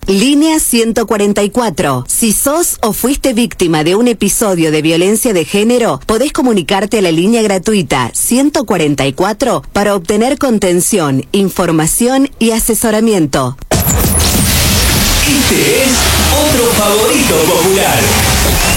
Línea 144. Si sos o fuiste víctima de un episodio de violencia de género, podés comunicarte a la línea gratuita 144 para obtener contención, información y asesoramiento. Este es otro favorito popular.